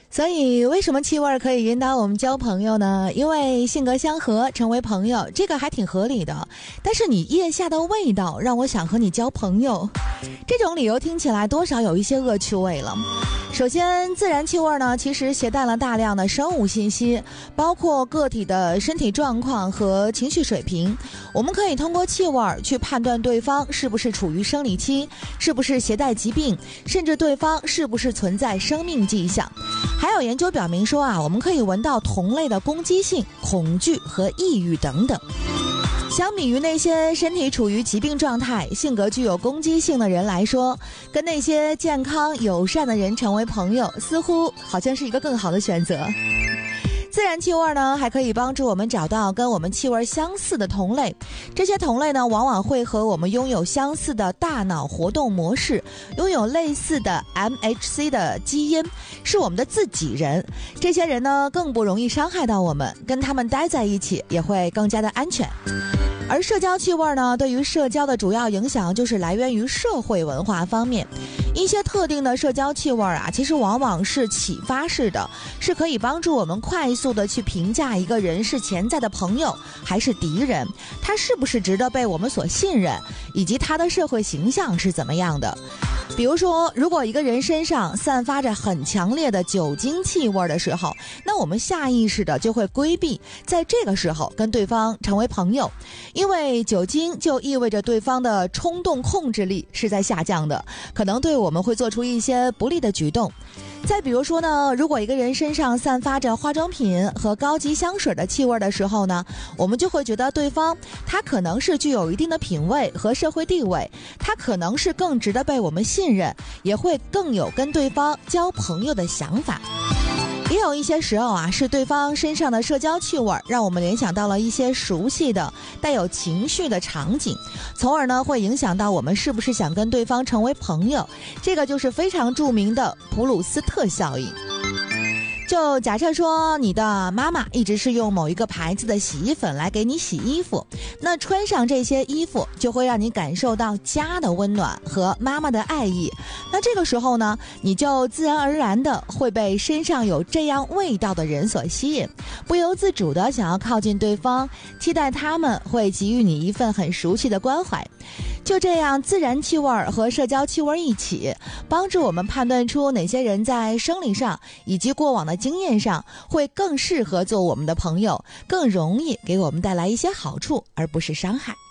所以为什么气味可以引导我们交朋友呢？因为性格相合，成为朋友，这个还挺合理的。但是你腋下的味道让我想和你交朋友，这种理由听起来多少有一些恶趣味了。首先，自然气味呢，其实携带了大量的生物信息，包括个体的身体状况和情绪水平。我们可以通过气味去判断对方是不是处于生理期，是不是携带疾病，甚至对方是不是存在生命迹象。还有研究表明说我们可以闻到同类的攻击性、恐惧和抑郁等等。相比于那些身体处于疾病状态、性格具有攻击性的人来说，跟那些健康友善的人成为朋友，似乎好像是一个更好的选择。自然气味呢，还可以帮助我们找到跟我们气味相似的同类。这些同类呢，往往会和我们拥有相似的大脑活动模式，拥有类似的 MHC 的基因，是我们的自己人。这些人呢，更不容易伤害到我们，跟他们待在一起也会更加的安全。而社交气味呢，对于社交的主要影响就是来源于社会文化方面。一些特定的社交气味其实往往是启发式的，是可以帮助我们快速的去评价一个人是潜在的朋友还是敌人，他是不是值得被我们所信任，以及他的社会形象是怎么样的。比如说，如果一个人身上散发着很强烈的酒精气味的时候，那我们下意识的就会规避在这个时候跟对方成为朋友，因为酒精就意味着对方的冲动控制力是在下降的，可能对我们会做出一些不利的举动。再比如说呢，如果一个人身上散发着化妆品和高级香水的气味的时候呢，我们就会觉得对方他可能是具有一定的品味和社会地位，他可能是更值得被我们信任，也会更有跟对方交朋友的想法。也有一些时候是对方身上的社交气味让我们联想到了一些熟悉的带有情绪的场景，从而呢会影响到我们是不是想跟对方成为朋友。这个就是非常著名的普鲁斯特效应。就假设说你的妈妈一直是用某一个牌子的洗衣粉来给你洗衣服，那穿上这些衣服就会让你感受到家的温暖和妈妈的爱意。那这个时候呢，你就自然而然的会被身上有这样味道的人所吸引，不由自主的想要靠近对方，期待他们会给予你一份很熟悉的关怀。就这样，自然气味和社交气味一起，帮助我们判断出哪些人在生理上以及过往的经验上会更适合做我们的朋友，更容易给我们带来一些好处，而不是伤害。